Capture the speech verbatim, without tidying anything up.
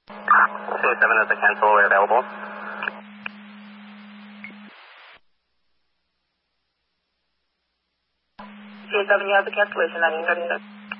C A seven is a cancel, we're available. C A seven, you have the cancellation, nineteen thirty-six.